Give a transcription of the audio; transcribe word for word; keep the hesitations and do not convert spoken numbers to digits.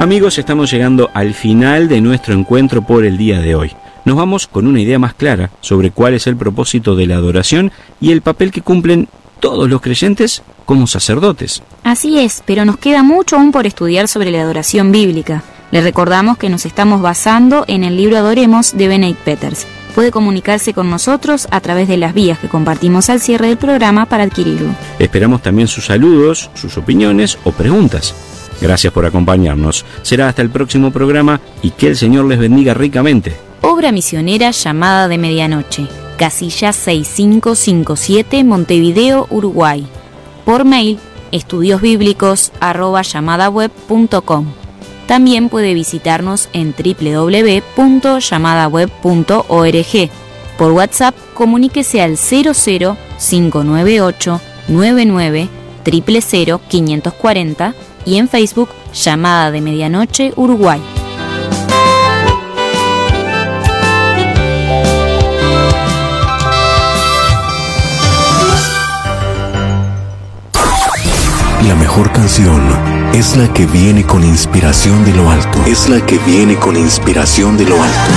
Amigos, estamos llegando al final de nuestro encuentro por el día de hoy. Nos vamos con una idea más clara sobre cuál es el propósito de la adoración y el papel que cumplen todos los creyentes como sacerdotes. Así es, pero nos queda mucho aún por estudiar sobre la adoración bíblica. Le recordamos que nos estamos basando en el libro Adoremos de Benedict Peters. Puede comunicarse con nosotros a través de las vías que compartimos al cierre del programa para adquirirlo. Esperamos también sus saludos, sus opiniones o preguntas. Gracias por acompañarnos. Será hasta el próximo programa y que el Señor les bendiga ricamente. Obra misionera Llamada de Medianoche. Casilla seis cinco cinco siete, Montevideo, Uruguay. Por mail, estudiosbíblicos arroba llamadaweb punto com. También puede visitarnos en doble u doble u doble u punto llamadaweb punto org. Por WhatsApp, comuníquese al cero cero cinco nueve ocho nueve nueve cero cero cero quinientos cuarenta y en Facebook, Llamada de Medianoche, Uruguay. La mejor canción es la que viene con inspiración de lo alto. Es la que viene con inspiración de lo alto.